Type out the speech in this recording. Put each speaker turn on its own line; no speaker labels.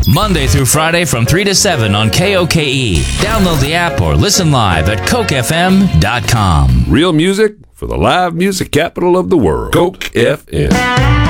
Monday through Friday from 3 to 7 on KOKE. Download the app or listen live at CokeFM.com.
Real music for the live music capital of the world. Coke FM.